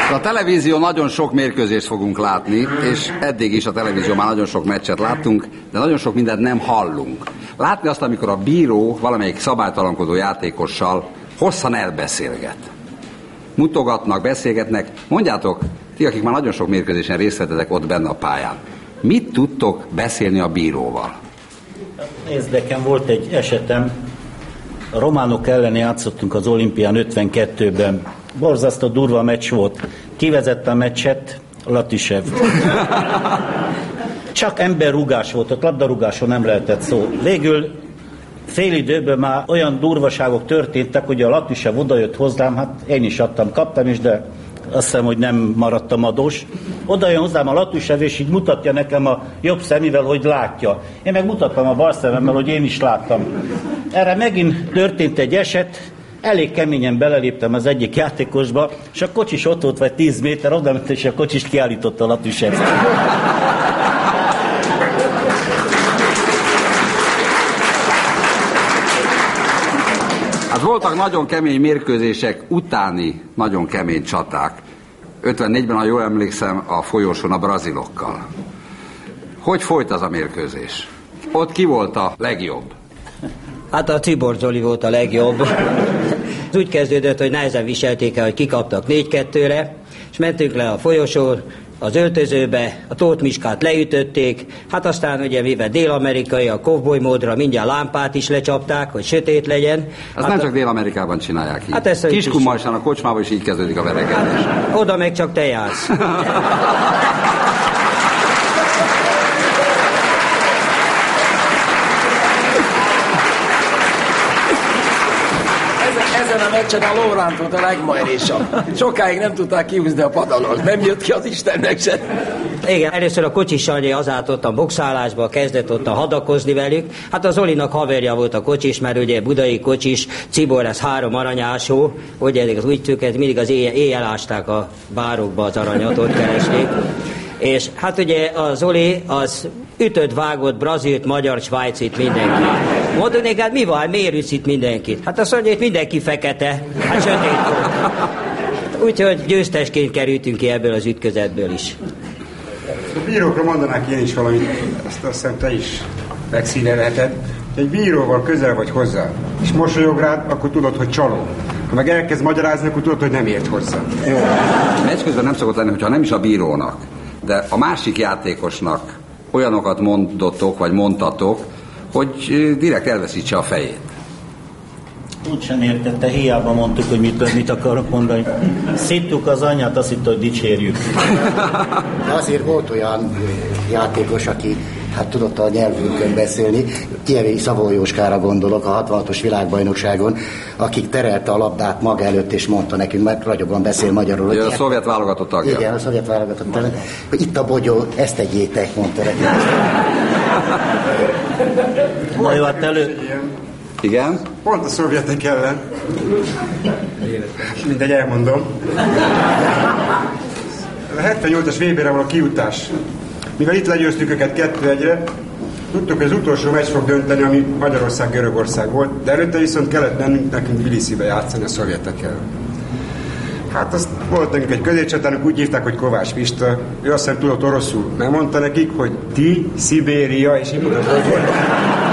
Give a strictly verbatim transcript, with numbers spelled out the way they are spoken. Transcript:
A televízió nagyon sok mérkőzést fogunk látni, és eddig is a televízió már nagyon sok meccset láttunk, de nagyon sok mindent nem hallunk. Látni azt, amikor a bíró valamelyik szabálytalankodó játékossal hosszan elbeszélget. Mutogatnak, beszélgetnek. Mondjátok, ti, akik már nagyon sok mérkőzésen részt vettetek ott benne a pályán, mit tudtok beszélni a bíróval? Nézd, nekem volt egy esetem, a románok ellen játszottunk az olimpián ötvenkettőben. Borzasztó durva meccs volt. Kivezette a meccset Latisev. Csak emberrugás volt, ott labdarúgásról nem lehetett szó. Végül fél időben már olyan durvaságok történtek, hogy a Latisev odajött hozzám, hát én is adtam, kaptam is, de azt hiszem, hogy nem maradtam adós. Oda jön hozzám a Latisev, és így mutatja nekem a jobb szemével, hogy látja. Én meg mutattam a bal szememmel, hogy én is láttam. Erre megint történt egy eset, elég keményen beleléptem az egyik játékosba, és a kocsis ott volt vagy tíz méter, oda ment, és a kocsist kiállította a Latisev. Hát voltak nagyon kemény mérkőzések utáni nagyon kemény csaták. ötvennégyben, ha jól emlékszem, a folyosón a brazilokkal. Hogy folyt az a mérkőzés? Ott ki volt a legjobb? Hát a Czibor Zoli volt a legjobb. Ez úgy kezdődött, hogy nehezen viselték el, hogy kikaptak négy kettőre, és mentünk le a folyosón, az öltözőbe, a Tóth Miskát leütötték, hát aztán ugye mivel dél-amerikai, a cowboy módra mindjárt lámpát is lecsapták, hogy sötét legyen. Azt hát nem a... csak Dél-Amerikában csinálják így. Hát Kiskunmalsan a kocsmában is így kezdődik a verekedés. Oda meg csak te jársz. Ezen a meccsen a Lóránt volt a legmajrésabb. Sokáig nem tudták kihúzni a padalon. Nem jött ki az Istennek se. Igen, először a kocsis Sanyi az állt ott a boxálásba, kezdett ott a hadakozni velük. Hát az Zolinak haverja volt a kocsis, mert ugye budai kocsis, Cibor, ez három aranyásó, ugye az úgy tűket mindig az éjjel, éjjel ásták a bárokba az aranyat, ott keresték. És hát ugye a Zoli az ütött, vágott, brazilt, magyar, svájcit, mindenki. Mondjuk nék, hát mi van, miért ütsz itt mindenkit? Hát azt mondja, hogy mindenki fekete, hát sötét volt. Úgyhogy győztesként kerültünk ki ebből az ütközetből is. A bírókra mondanák én is valamit, ezt azt hiszem te is megszínelheted. Egy bíróval közel vagy hozzá, és mosolyog rád, akkor tudod, hogy csaló. Ha meg elkezd magyarázni, akkor tudod, hogy nem ért hozzá. Jó. Meccs közben nem szokott lenni, hogyha nem is a bírónak, de a másik játékosnak olyanokat mondottok, vagy mondtatok, hogy direkt elveszítse a fejét. Úgy sem értette, hiába mondtuk, hogy mit, mit akarok mondani. Szittuk az anyját, azt hitt, hogy dicsérjük. De azért volt olyan játékos, aki hát tudott a nyelvünkön beszélni, Kievi Szabó Jóskára gondolok, a hatvanhatos világbajnokságon, akik terelte a labdát maga előtt, és mondta nekünk, mert ragyogóan beszél magyarul. Hogy a szovjet válogatott tagja. Igen, a szovjet válogatott tagja. Hogy itt a bogyó, ezt tegyétek, mondta nekünk. Na jó, hát elő... Igen? Pont a szovjetek ellen. Mindegy, elmondom. A hetvennyolcas vé bére való kijutás. Mivel itt legyőztük őket kettő egyre, tudtuk, hogy az utolsó meccs fog dönteni, ami Magyarország-Görögország volt, de előtte viszont kellett mennünk nekünk Tbilisibe játszani a szovjetekkel. Hát azt volt nekünk egy középcsatárunk, úgy hívták, hogy Kovács Pista, ő azt hiszem tudott oroszul. Megmondta nekik, hogy ti, Szibéria, és így mutatott, hogy